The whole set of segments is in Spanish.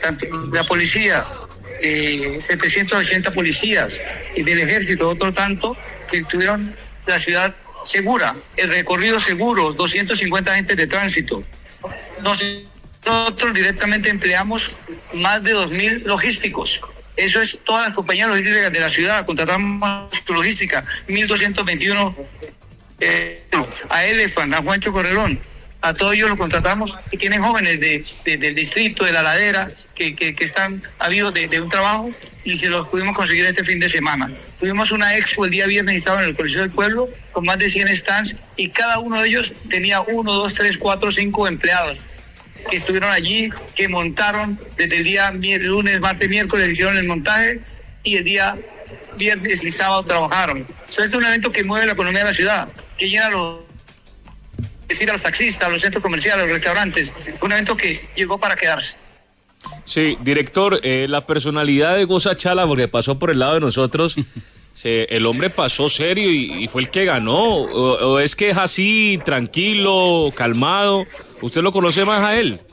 tanto la policía, 780 policías y del ejército, otro tanto, que tuvieron la ciudad segura, el recorrido seguro, 250 agentes de tránsito. Nosotros directamente empleamos más de 2.000 logísticos. Eso es todas las compañías logísticas de la ciudad. Contratamos logística, 1.221 a Elephant, a Juancho Corralón. A todos ellos los contratamos y tienen jóvenes del distrito, de la ladera, que están habidos de un trabajo y se los pudimos conseguir este fin de semana. Tuvimos una expo el día viernes, estaban en el Coliseo del Pueblo con más de 100 stands y cada uno de ellos tenía 1, 2, 3, 4, 5 empleados que estuvieron allí, que montaron desde el día lunes, martes, miércoles, hicieron el montaje y el día viernes y sábado trabajaron. Eso es un evento que mueve la economía de la ciudad, que llena a los taxistas, a los centros comerciales, a los restaurantes. Un evento que llegó para quedarse. Sí, director, la personalidad de Goza Chala, porque pasó por el lado de nosotros, el hombre pasó serio y fue el que ganó, o es que es así, tranquilo, calmado. ¿Usted lo conoce más a él?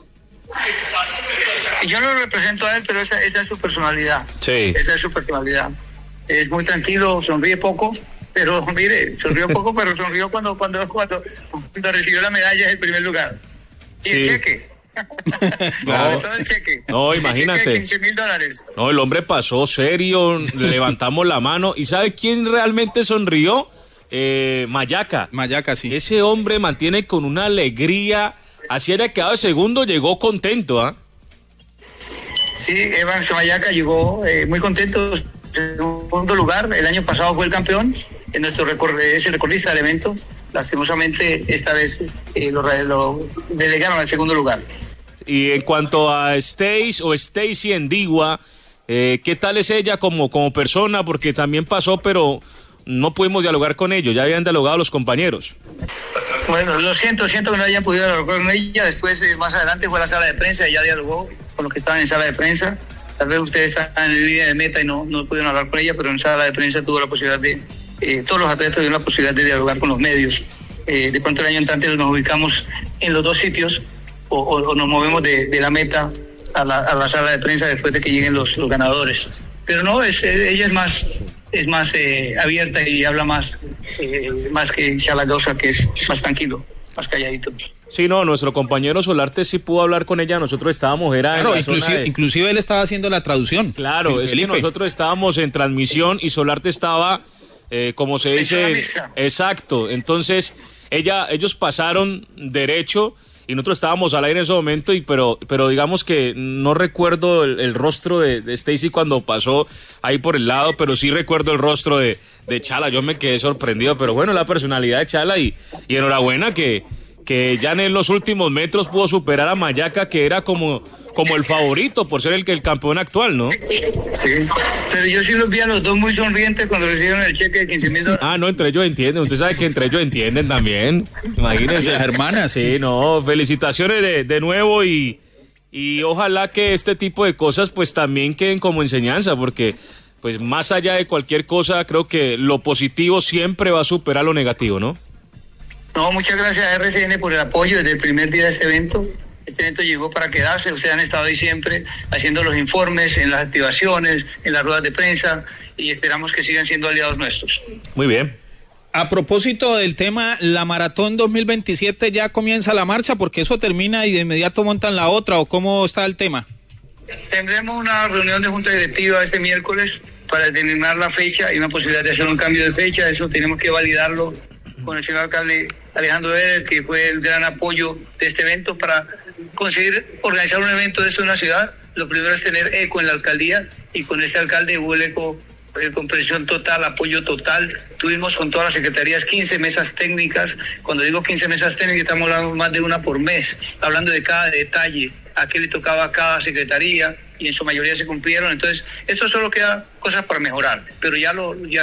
Yo no lo represento a él, pero esa es su personalidad. Sí. Esa es su personalidad. Es muy tranquilo, sonríe poco, pero mire, sonrió poco, pero sonrió cuando recibió la medalla en el primer lugar. Y sí. El cheque. Claro. El cheque. No, imagínate. El cheque de $15,000. No, el hombre pasó serio, levantamos la mano. ¿Y sabe quién realmente sonrió? Mayaca. Mayaca, sí. Ese hombre mantiene con una alegría. Así era quedado de segundo, llegó contento, ¿ah? Sí, Evans Mayaca llegó muy contento. Segundo lugar, el año pasado fue el campeón, es el recordista del evento. Lastimosamente esta vez lo delegaron al segundo lugar. Y en cuanto a Stacy Endigua, ¿qué tal es ella como persona? Porque también pasó, pero no pudimos dialogar con ellos, ya habían dialogado los compañeros. Bueno, lo siento que no hayan podido dialogar con ella. Después, más adelante fue a la sala de prensa y ya dialogó con los que estaban en sala de prensa. Tal vez ustedes están en línea de meta y no pudieron hablar con ella, pero en sala de prensa tuvo la posibilidad todos los atletas tuvieron la posibilidad de dialogar con los medios. De pronto el año entrante nos ubicamos en los dos sitios o nos movemos de la meta a la sala de prensa después de que lleguen los ganadores. Pero no, ella es más abierta y habla más que Chala Goza, que es más tranquilo, más calladito. Sí, no, nuestro compañero Solarte sí pudo hablar con ella, nosotros estábamos, claro, inclusive él estaba haciendo la traducción. Claro, es que nosotros estábamos en transmisión y Solarte estaba, como se dice, exacto, entonces ellos pasaron derecho y nosotros estábamos al aire en ese momento, pero digamos que no recuerdo el rostro de Stacy cuando pasó ahí por el lado, pero sí recuerdo el rostro de Chala, yo me quedé sorprendido, pero bueno, la personalidad de Chala y enhorabuena que ya en los últimos metros pudo superar a Mayaca, que era como el favorito por ser el campeón actual, ¿no? Sí, pero yo sí los vi a los dos muy sonrientes cuando recibieron el cheque de $15,000. Ah, no, entre ellos entienden, usted sabe que entre ellos entienden también, imagínense. Las hermanas. Sí, no, felicitaciones de nuevo y ojalá que este tipo de cosas pues también queden como enseñanza, porque pues más allá de cualquier cosa, creo que lo positivo siempre va a superar lo negativo, ¿no? No, muchas gracias a RCN por el apoyo desde el primer día de este evento. Este evento llegó para quedarse, ustedes han estado ahí siempre haciendo los informes, en las activaciones, en las ruedas de prensa y esperamos que sigan siendo aliados nuestros. Muy bien. A propósito del tema, la Maratón 2027 ya comienza la marcha, porque eso termina y de inmediato montan la otra, ¿o cómo está el tema? Tendremos una reunión de junta directiva este miércoles para determinar la fecha y una posibilidad de hacer un cambio de fecha. Eso tenemos que validarlo con el señor alcalde Alejandro Vélez, que fue el gran apoyo de este evento para conseguir organizar un evento de esto en la ciudad. Lo primero es tener eco en la alcaldía y con este alcalde hubo el eco, comprensión total, apoyo total. Tuvimos con todas las secretarías 15 mesas técnicas. Cuando digo 15 mesas técnicas estamos hablando más de una por mes, hablando de cada detalle, a qué le tocaba a cada secretaría, y en su mayoría se cumplieron. Entonces, esto solo queda cosas para mejorar, pero ya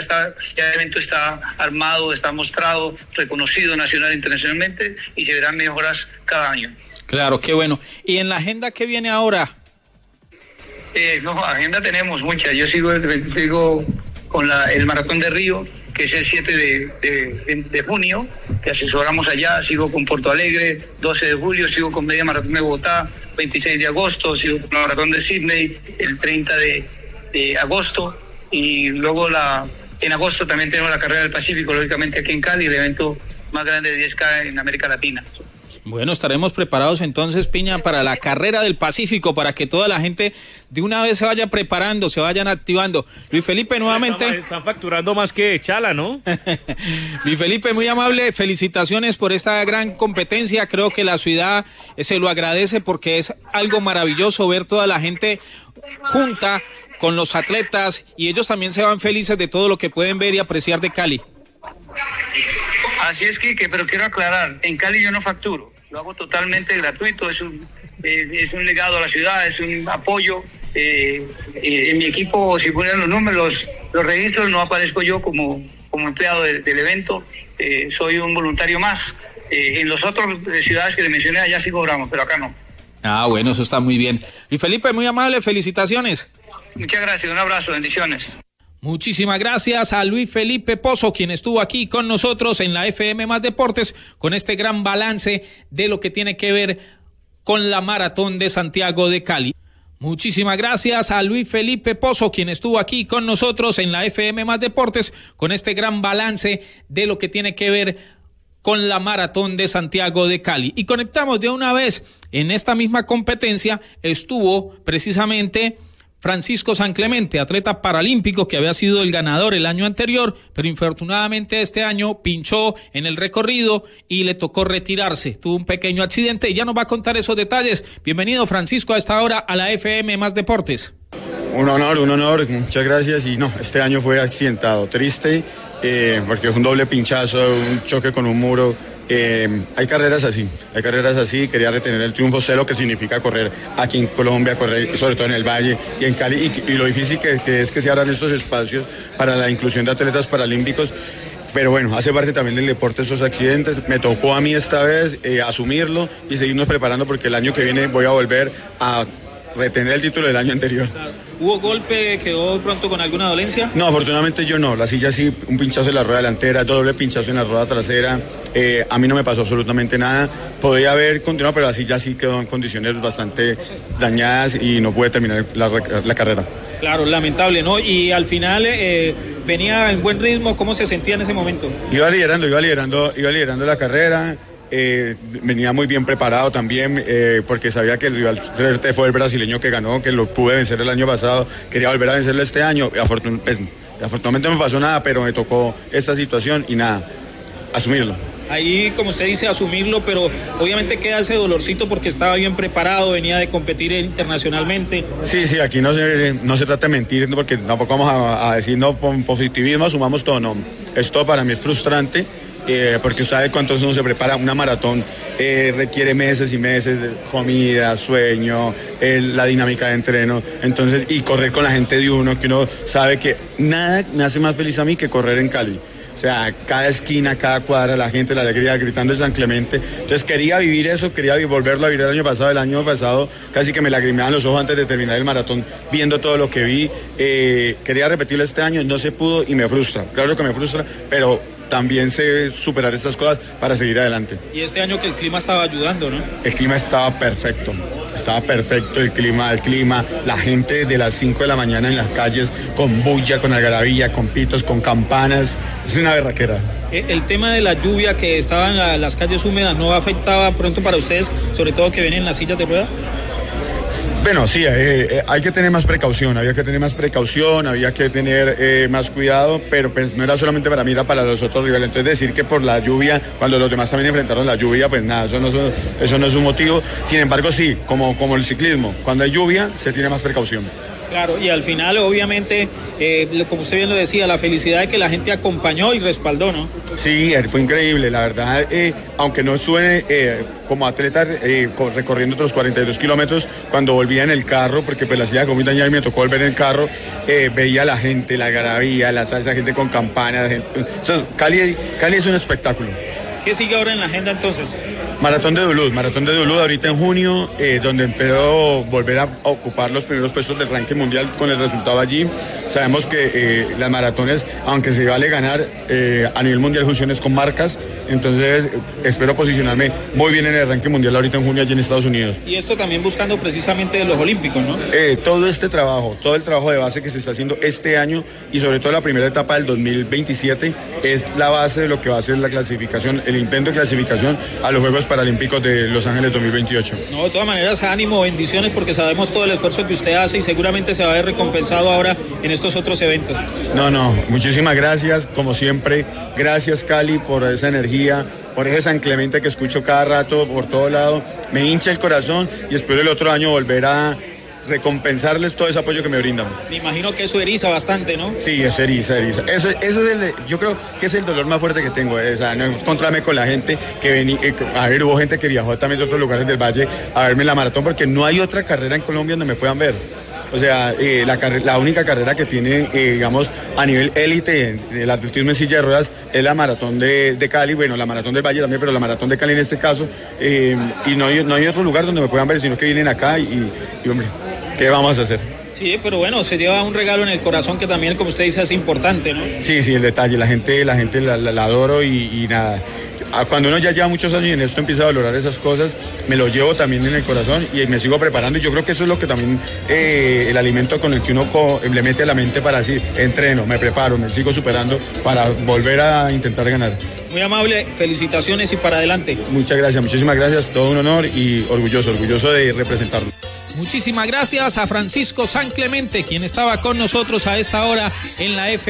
el evento está armado, está mostrado, reconocido nacional e internacionalmente, y se verán mejoras cada año. Claro, qué bueno. ¿Y en la agenda qué viene ahora? No, agenda tenemos muchas. Yo sigo con el Maratón de Río, que es el 7 de junio, que asesoramos allá. Sigo con Porto Alegre, 12 de julio, sigo con Media Maratón de Bogotá, 26 de agosto, sigo con la Maratón de Sydney, el 30 de agosto, y luego en agosto también tenemos la Carrera del Pacífico, lógicamente aquí en Cali, el evento más grande de 10K en América Latina. Bueno, estaremos preparados entonces, Piña, para la Carrera del Pacífico, para que toda la gente de una vez se vaya preparando, se vayan activando. Luis Felipe, nuevamente. Están facturando más que Chala, ¿no? Luis Felipe, muy amable, felicitaciones por esta gran competencia. Creo que la ciudad se lo agradece porque es algo maravilloso ver toda la gente junta con los atletas y ellos también se van felices de todo lo que pueden ver y apreciar de Cali. Así es, Quique, pero quiero aclarar, en Cali yo no facturo, lo hago totalmente gratuito, es un legado a la ciudad, es un apoyo. En mi equipo, si ponen los números, los registros, no aparezco yo como empleado del evento, soy un voluntario más. En los otros ciudades que le mencioné, allá sí cobramos, pero acá no. Ah, bueno, eso está muy bien. Y Felipe, muy amable, felicitaciones. Muchas gracias, un abrazo, bendiciones. Muchísimas gracias a Luis Felipe Pozo, quien estuvo aquí con nosotros en la FM Más Deportes con este gran balance de lo que tiene que ver con la Maratón de Santiago de Cali. Muchísimas gracias a Luis Felipe Pozo, quien estuvo aquí con nosotros en la FM Más Deportes con este gran balance de lo que tiene que ver con la Maratón de Santiago de Cali. Y conectamos de una vez, en esta misma competencia estuvo precisamente Francisco San Clemente, atleta paralímpico que había sido el ganador el año anterior, pero infortunadamente este año pinchó en el recorrido y le tocó retirarse. Tuvo un pequeño accidente y ya nos va a contar esos detalles. Bienvenido, Francisco, a esta hora a la FM Más Deportes. Un honor, muchas gracias. Y no, este año fue accidentado, triste, porque fue un doble pinchazo, un choque con un muro. Hay carreras así, quería retener el triunfo, sé lo que significa correr aquí en Colombia, correr sobre todo en el Valle y en Cali, y lo difícil que es que se abran estos espacios para la inclusión de atletas paralímpicos, pero bueno, hace parte también del deporte esos accidentes. Me tocó a mí esta vez asumirlo y seguirnos preparando porque el año que viene voy a volver a retener el título del año anterior. ¿Hubo golpe? ¿Quedó pronto con alguna dolencia? No, afortunadamente yo no. La silla sí, un pinchazo en la rueda delantera, doble pinchazo en la rueda trasera. A mí no me pasó absolutamente nada. Podría haber continuado, pero la silla sí quedó en condiciones bastante dañadas y no pude terminar la carrera. Claro, lamentable, ¿no? Y al final venía en buen ritmo. ¿Cómo se sentía en ese momento? Iba liderando la carrera. Venía muy bien preparado también, porque sabía que el rival fuerte fue el brasileño que ganó, que lo pude vencer el año pasado, quería volver a vencerlo este año. Afortunadamente no me pasó nada, pero me tocó esta situación y nada, asumirlo. Ahí, como usted dice, asumirlo, pero obviamente queda ese dolorcito porque estaba bien preparado, venía de competir internacionalmente. Sí, aquí no se trata de mentir, porque tampoco vamos a decir no, con positivismo asumamos todo, no. Esto para mí es frustrante. Porque usted sabe cuánto uno se prepara. Una maratón requiere meses y meses de comida, sueño, la dinámica de entreno, entonces, y correr con la gente de uno, que uno sabe que nada me hace más feliz a mí que correr en Cali. O sea, cada esquina, cada cuadra, la gente, la alegría, gritando de San Clemente. Entonces quería vivir eso, quería volverlo a vivir el año pasado. El año pasado casi que me lagrimeaban los ojos antes de terminar el maratón, viendo todo lo que vi. Quería repetirlo este año, no se pudo y me frustra. Claro que me frustra, pero también sé superar estas cosas para seguir adelante. Y este año que el clima estaba ayudando, ¿no? El clima estaba perfecto, el clima, la gente desde las 5 de la mañana en las calles, con bulla, con algarabía, con pitos, con campanas, es una berraquera. El tema de la lluvia que estaba en las calles húmedas, ¿no afectaba pronto para ustedes, sobre todo que vienen las sillas de rueda? Bueno, sí, hay que tener más precaución, había que tener más cuidado, pero pues no era solamente para mí, era para los otros rivales. Entonces decir que por la lluvia, cuando los demás también enfrentaron la lluvia, pues nada, eso no es un motivo. Sin embargo, sí, como el ciclismo, cuando hay lluvia se tiene más precaución. Claro, y al final, obviamente, como usted bien lo decía, la felicidad de que la gente acompañó y respaldó, ¿no? Sí, fue increíble, la verdad, aunque no estuve como atleta recorriendo otros 42 kilómetros, cuando volvía en el carro, porque pues la silla de comida ya me tocó volver en el carro, veía a la gente, la algarabía, la salsa, gente con campanas, gente. Entonces, Cali es un espectáculo. ¿Qué sigue ahora en la agenda entonces? Maratón de Duluth ahorita en junio, donde espero volver a ocupar los primeros puestos del ranking mundial con el resultado allí. Sabemos que las maratones, aunque se vale ganar, a nivel mundial funciones con marcas, entonces espero posicionarme muy bien en el ranking mundial ahorita en junio allí en Estados Unidos. Y esto también buscando precisamente los olímpicos, ¿no? Todo el trabajo de base que se está haciendo este año y sobre todo la primera etapa del 2027 es la base de lo que va a ser la clasificación, el intento de clasificación a los Juegos Paralímpicos de Los Ángeles 2028. No, de todas maneras, ánimo, bendiciones, porque sabemos todo el esfuerzo que usted hace y seguramente se va a ver recompensado ahora en estos otros eventos. No, muchísimas gracias, como siempre, gracias Cali por esa energía, por ese San Clemente que escucho cada rato por todo lado, me hincha el corazón y espero el otro año volver a recompensarles todo ese apoyo que me brindan. Me imagino que eso eriza bastante, ¿no? Sí, eso eriza. Eso es yo creo que es el dolor más fuerte que tengo, no encontrarme con la gente que venía, hubo gente que viajó también de otros lugares del Valle a verme en la maratón, porque no hay otra carrera en Colombia donde me puedan ver. O sea, la única carrera que tiene, digamos, a nivel élite del atletismo en silla de ruedas es la maratón de Cali, bueno, la maratón del Valle también, pero la maratón de Cali en este caso, y no hay otro lugar donde me puedan ver, sino que vienen acá y hombre, ¿qué vamos a hacer? Sí, pero bueno, se lleva un regalo en el corazón que también, como usted dice, es importante, ¿no? Sí, el detalle, la gente la adoro y nada. Cuando uno ya lleva muchos años y en esto empieza a valorar esas cosas, me lo llevo también en el corazón y me sigo preparando, y yo creo que eso es lo que también el alimento con el que uno le mete a la mente para decir, entreno, me preparo, me sigo superando para volver a intentar ganar. Muy amable, felicitaciones y para adelante. Muchas gracias, muchísimas gracias, todo un honor y orgulloso de representarlo. Muchísimas gracias a Francisco San Clemente, quien estaba con nosotros a esta hora en la